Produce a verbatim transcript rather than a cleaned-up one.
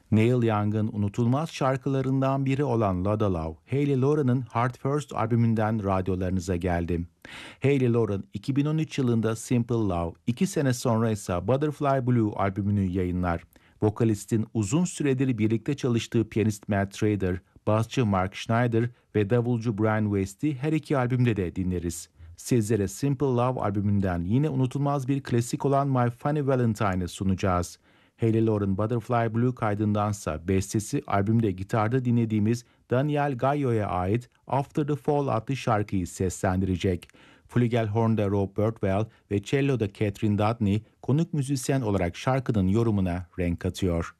Neil Young'ın unutulmaz şarkılarından biri olan Lotta Love, Hayley Laurel'ın Heart First albümünden radyolarınıza geldi. Hayley Laurel iki bin on üç yılında Simple Love, iki sene sonra ise Butterfly Blue albümünü yayınlar. Vokalistin uzun süredir birlikte çalıştığı piyanist Matt Trader, basçı Mark Schneider ve davulcu Brian West'i her iki albümde de dinleriz. Sizlere Simple Love albümünden yine unutulmaz bir klasik olan My Funny Valentine'ı sunacağız. Hayley Laurel Butterfly Blue kaydındansa bestesi albümde gitarda dinlediğimiz Daniel Gallo'ya ait After the Fall adlı şarkıyı seslendirecek. Flugelhorn'da Rob Birdwell ve cello'da Catherine Dudney konuk müzisyen olarak şarkının yorumuna renk katıyor.